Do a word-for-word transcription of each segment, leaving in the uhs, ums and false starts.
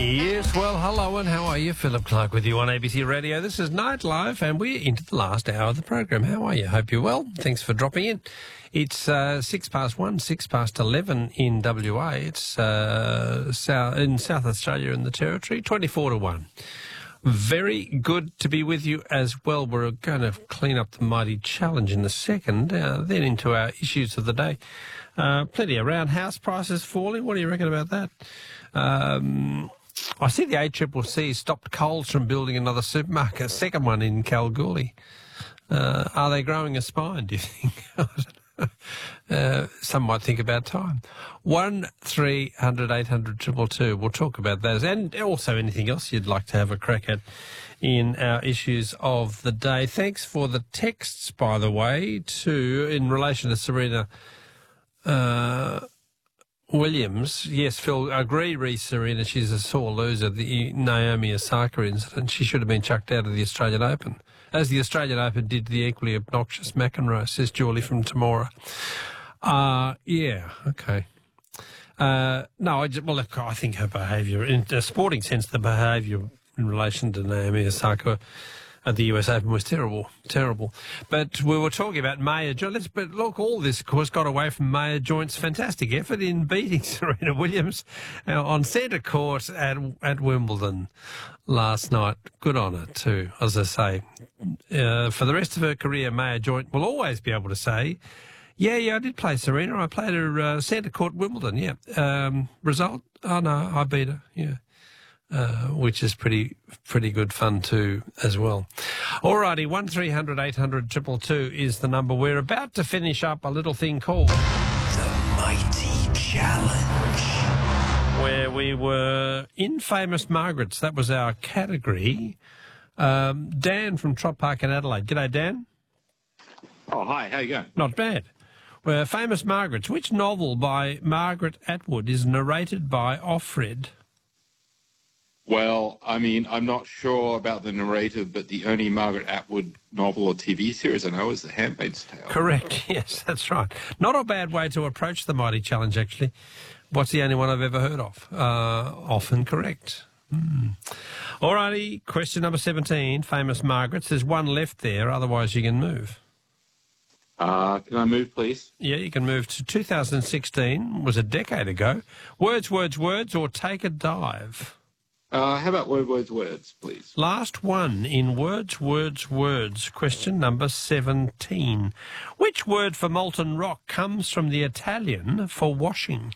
Yes, well, hello and how are you? Philip Clark with you on A B C Radio. This is Nightlife and we're into the last hour of the program. How are you? Hope you're well. Thanks for dropping in. It's uh, six past one, six past eleven in W A. It's uh, south, in South Australia and the Territory, twenty-four to one. Very good to be with you as well. We're going to clean up the mighty challenge in a second, uh, then into our issues of the day. Uh, plenty around. House prices falling. What do you reckon about that? Um, I see the A C C C stopped Coles from building another supermarket, a second one in Kalgoorlie. Uh, are they growing a spine, do you think? I don't know. Uh, some might think about time. One three hundred eight hundred two two two. We'll talk about those and also anything else you'd like to have a crack at in our issues of the day. Thanks for the texts, by the way, to in relation to Serena uh, Williams. Yes, Phil, agree, Reece Serena. She's a sore loser. The Naomi Osaka incident. She should have been chucked out of the Australian Open, as the Australian Open did the equally obnoxious McEnroe, says Julie from Temora. Uh, yeah, okay. Uh, no, I, just, well, look, I think her behaviour, in a sporting sense, the behaviour in relation to Naomi Osaka at the U S Open was terrible, terrible. But we were talking about Maya Joint. But look, all this, of course, got away from Maya Joint's fantastic effort in beating Serena Williams uh, on centre court at at Wimbledon last night. Good on her, too, as I say. Uh, for the rest of her career, Maya Joint will always be able to say, yeah, yeah, I did play Serena. I played her uh, centre court Wimbledon, yeah. Um, result? Oh, no, I beat her, yeah. Uh, which is pretty pretty good fun too as well. Alrighty, one three hundred eight hundred two two two is the number. We're about to finish up a little thing called The Mighty Challenge, where we were in Famous Margaret's. That was our category. Um, Dan from Trop Park in Adelaide. G'day, Dan. Oh, hi. How you going? Not bad. We're Famous Margaret's. Which novel by Margaret Atwood is narrated by Offred? Well, I mean, I'm not sure about the narrator, but the only Margaret Atwood novel or T V series I know is The Handmaid's Tale. Correct. Yes, that's right. Not a bad way to approach the mighty challenge, actually. What's the only one I've ever heard of? Uh, often correct. Mm. All righty, question number seventeen, Famous Margaret's. There's one left there, otherwise you can move. Uh, can I move, please? Yeah, you can move to two thousand sixteen, was a decade ago. Words, words, words, or take a dive. Uh, how about word, words, words, please? Last one in words, words, words. Question number seventeen. Which word for molten rock comes from the Italian for washing?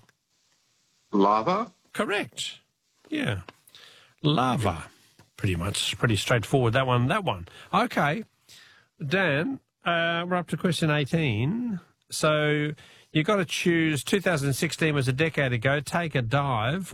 Lava? Correct. Yeah. Lava. Pretty much, pretty straightforward, that one, that one. Okay. Dan, uh, we're up to question eighteen. So you've got to choose, two thousand sixteen was a decade ago, take a dive.